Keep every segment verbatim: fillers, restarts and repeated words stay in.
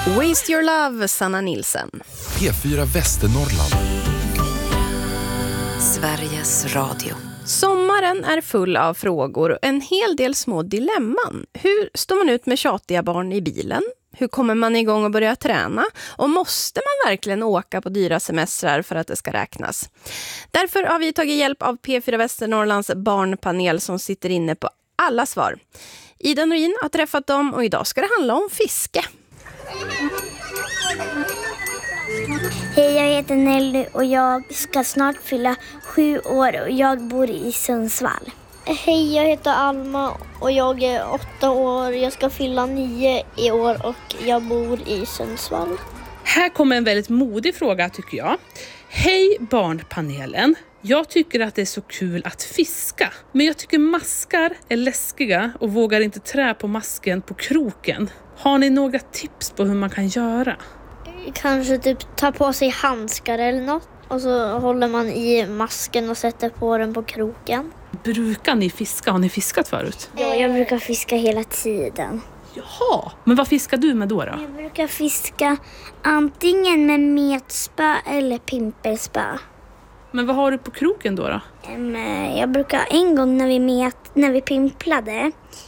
Waste Your Love, Sanna Nilsson. P fyra Västernorrland. Sveriges Radio. Sommaren är full av frågor och en hel del små dilemman. Hur står man ut med tjatiga barn i bilen? Hur kommer man igång och börja träna? Och måste man verkligen åka på dyra semestrar för att det ska räknas? Därför har vi tagit hjälp av P fyra Västernorrlands barnpanel som sitter inne på alla svar. Ida Norin har träffat dem och idag ska det handla om fiske. Hej, jag heter Nelly och jag ska snart fylla sju år och jag bor i Sundsvall. Hej, jag heter Alma och jag är åtta år. Jag ska fylla nio i år och jag bor i Sundsvall. Här kommer en väldigt modig fråga tycker jag. Hej barnpanelen. Jag tycker att det är så kul att fiska. Men jag tycker maskar är läskiga och vågar inte trä på masken på kroken. Har ni några tips på hur man kan göra? Kanske typ ta på sig handskar eller något. Och så håller man i masken och sätter på den på kroken. Brukar ni fiska? Har ni fiskat förut? Ja, jag brukar fiska hela tiden. Jaha, men vad fiskar du med då då? Jag brukar fiska antingen med metspö eller pimpelspö. Men vad har du på kroken då då? Um, jag brukar en gång när vi, met, när vi pimplade,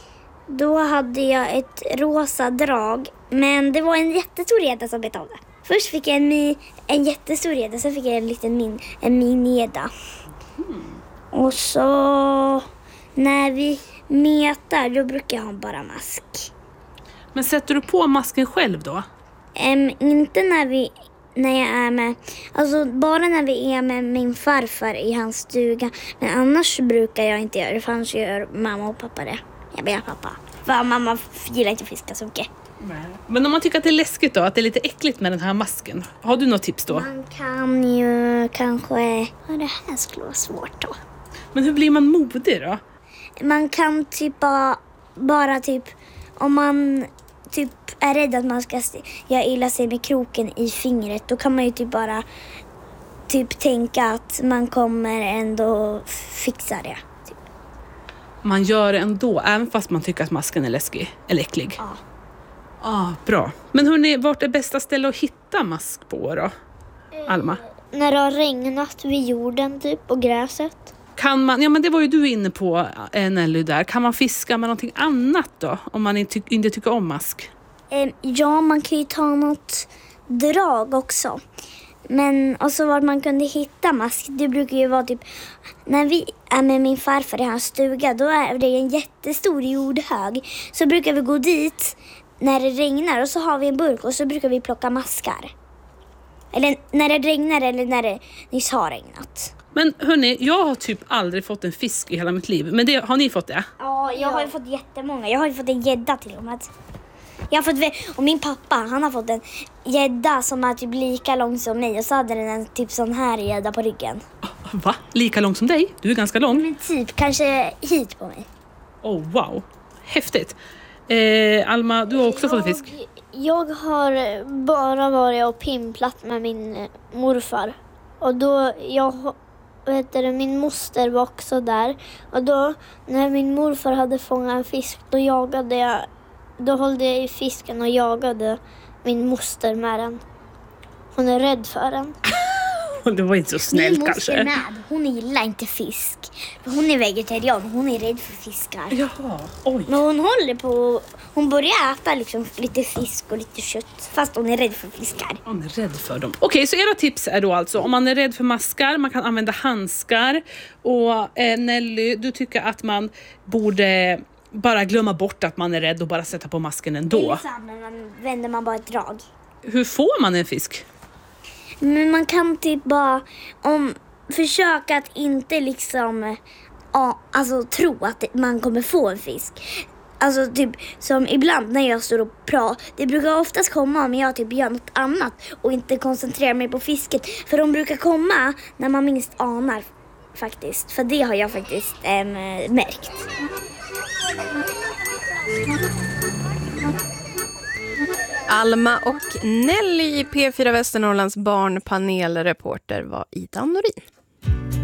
då hade jag ett rosa drag. Men det var en jättestor gädda som bet av det. Först fick jag en, mi, en jättestor gädda, sen fick jag en liten min, en minigädda. Mm. Och så när vi metar, då brukar jag ha bara mask. Men sätter du på masken själv då? Um, inte när vi när jag är med, alltså bara när vi är med min farfar i hans stuga. Men annars brukar jag inte göra det, för annars gör mamma och pappa det. Jag ber pappa. För mamma gillar inte att fiska så mycket. Nej. Men om man tycker att det är läskigt då, att det är lite äckligt med den här masken, har du något tips då? Man kan ju kanske, ja, det här skulle vara svårt då. Men hur blir man modig då? Man kan typ bara, bara typ, om man typ är rädd att man ska göra illa sig med kroken i fingret, då kan man ju typ bara typ tänka att man kommer ändå fixa det. Typ. Man gör det ändå, även fast man tycker att masken är läskig eller äcklig? Ja. Ah, bra. Men hörni, vart är bästa ställe att hitta mask på då? Alma? När det har regnat vid jorden typ och gräset. Kan man, ja men det var ju du inne på, Nelly där. Kan man fiska med någonting annat då? Om man inte, inte tycker om mask? Eh, ja, man kan ju ta något drag också. Men också vart man kunde hitta mask, det brukar ju vara typ, när vi är med min farfar i hans stuga, då är det en jättestor jordhög. Så brukar vi gå dit när det regnar och så har vi en burk och så brukar vi plocka maskar. Eller när det regnar eller när det nyss har regnat. Men hörni, jag har typ aldrig fått en fisk i hela mitt liv. Men det, har ni fått det? Ja, jag har ju fått jättemånga. Jag har ju fått en gädda till och med. Jag har fått, och min pappa, han har fått en gädda som är typ lika lång som mig. Och så hade den en typ sån här gädda på ryggen. Va? Lika lång som dig? Du är ganska lång. Men typ, kanske hit på mig. Oh wow, häftigt. Eh, Alma, du har också jag, fått en fisk. Jag har bara varit och pimplat med min morfar. Och då, jag, vet du, min moster var också där. Och då, när min morfar hade fångat en fisk, då jagade jag, då höll jag i fisken och jagade min moster med den. Hon är rädd för den. Det var inte så snällt kanske. Min moster med, hon gillar inte fisk. Hon är vegetarian, hon är rädd för fiskar. Jaha, oj. Men hon håller på, hon börjar äta liksom lite fisk och lite kött. Fast hon är rädd för fiskar. Hon är rädd för dem. Okej, okay, så era tips är då alltså, om man är rädd för maskar, man kan använda handskar. Och eh, Nelly, du tycker att man borde bara glömma bort att man är rädd och bara sätta på masken ändå. Det är samma, man vänder man bara ett drag. Hur får man en fisk? Men man kan typ bara om, försöka att inte liksom ja, alltså, tro att man kommer få en fisk. Alltså typ som ibland när jag står och pratar, det brukar oftast komma om jag typ gör något annat och inte koncentrerar mig på fisket. För de brukar komma när man minst anar faktiskt. För det har jag faktiskt äm, märkt. Alma och Nelly i P fyra Västernorrlands barnpanelreporter var Ida Norin.